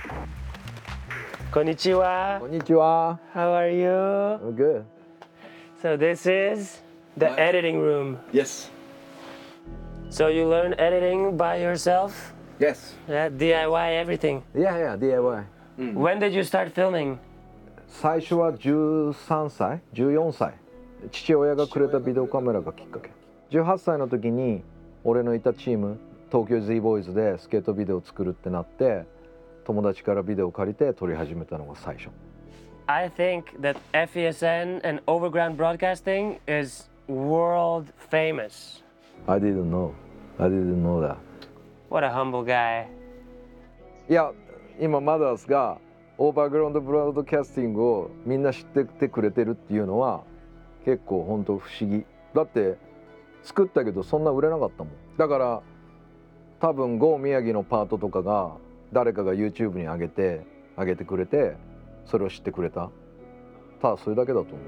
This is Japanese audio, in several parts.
Konnichiwa. Konnichiwa. How are you? I'm good. So this is the editing room. Yes. So you learn editing by yourself? Yes. Yeah, DIY everything. Yeah, DIY. When did you start filming? 最初は13歳、14歳。父親がくれたビデオカメラがきっかけ。18歳の時に俺のいたチーム、東京 Z ボーイズでスケートビデオを作るってなって、友達からビデオを借りて撮り始めたのが最初。 I think that FESN and overground broadcasting is world famous. I didn't know. I didn't know that. What a humble guy. いや、今マダースがオーバーグラウンドブロードキャスティングをみんな知っててくれてるっていうのは結構本当不思議。だって作ったけどそんな売れなかったもん。だから多分ゴー宮城のパートとかが誰かが YouTube に上げてくれてそれを知ってくれた。ただそれだけだと思う。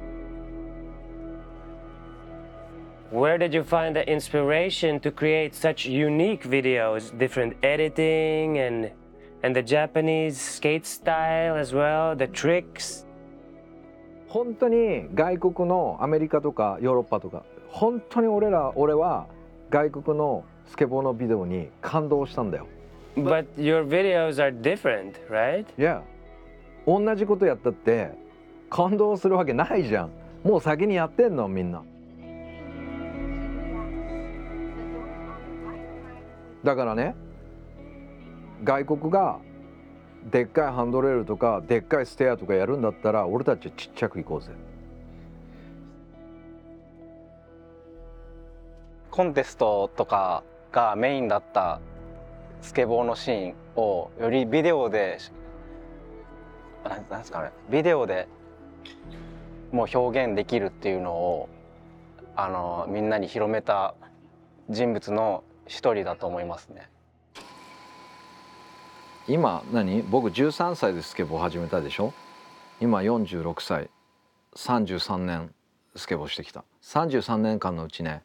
Where did you find the inspiration to create such unique videos, different editing and the Japanese skate style as well, the tricks? 本当に外国のアメリカとかヨーロッパとか本当に俺は外国のスケボーのビデオに感動したんだよ。 But your videos are different, right? Yeah. 同じことやったって感動するわけないじゃん。もう先にやってんのみんな。だからね、外国がでっかいハンドレールとかでっかいステアとかやるんだったら俺たちちっちゃく行こうぜ。 コンテストとかがメインだったスケボーのシーンをよりビデオでなんですかね、ビデオでもう表現できるっていうのをみんなに広めた人物の一人だと思いますね。 今僕13歳でスケボー始めたでしょ。今46歳、33年スケボーしてきた。33年間のうちね、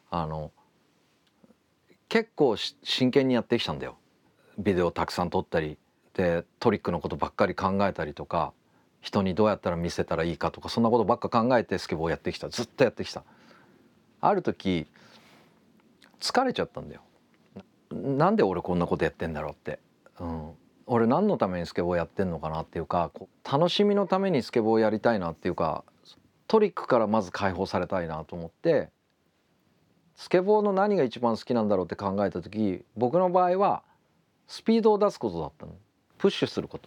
結構真剣にやってきたんだよ。ビデオたくさん撮ったりでトリックのことばっかり考えたりとか、人にどうやったら見せたらいいかとか、そんなことばっか考えてスケボーやってきた。ずっとやってきた。ある時疲れちゃったんだよ。なんで俺こんなことやってんだろうって、俺何のためにスケボーやってんのかなっていうか、楽しみのためにスケボーやりたいなっていうか、トリックからまず解放されたいなと思って、スケボーの何が一番好きなんだろうって考えた時、僕の場合はスピードを出すことだったの。プッシュすること。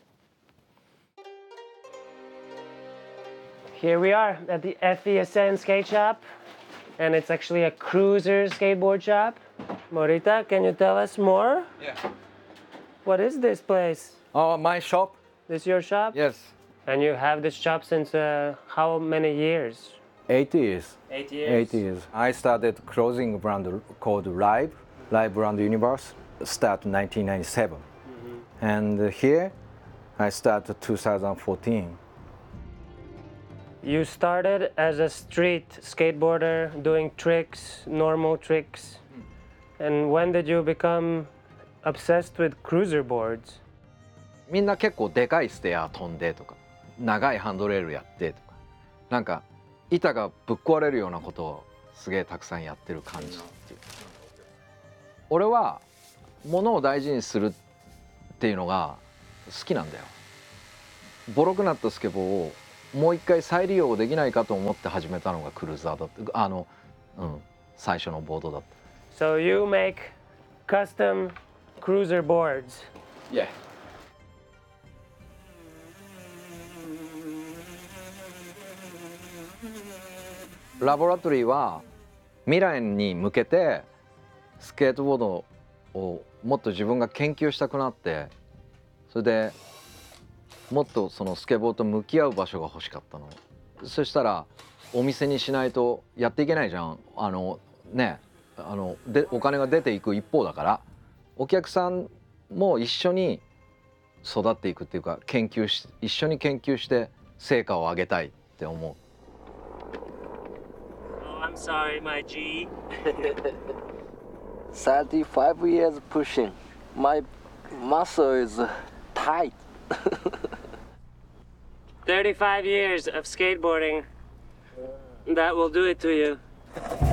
Here we are at the FESN skate shop, and it's actually a cruiser skateboard shop. Morita, can you tell us more? Yeah. What is this place? My shop? This your shop? Yes. And you have this shop since how many years? 8 years. 8 years. 8 years. I started clothing brand called Live Brand Universe, start 1997. And here I started 2014. You started as a street skateboarder doing tricks, normal tricks. And when did you become obsessed with cruiser boards? みんな結構でかいステア飛んでとか、長いハンドレールやってとか、なんか板がぶっ壊れるようなことをすげえたくさんやってる感じっていう。俺は物を大事にするっていうのが好きなんだよ。ボロくなったスケボーをもう一回再利用できないかと思って始めたのがクルーザーだって、最初のボードだった。 So you make custom cruiser boards? Yeah. ラボラトリーは未来に向けてスケートボードをもっと自分が研究したくなって、それでもっとそのスケボーと向き合う場所が欲しかったの。そしたらお店にしないとやっていけないじゃん。でお金が出ていく一方だから、お客さんも一緒に育っていくっていうか、一緒に研究して成果を上げたいって思う。 I'm sorry, my G. 35 years pushing. My muscle is tight. 35 years of skateboarding. That will do it to you.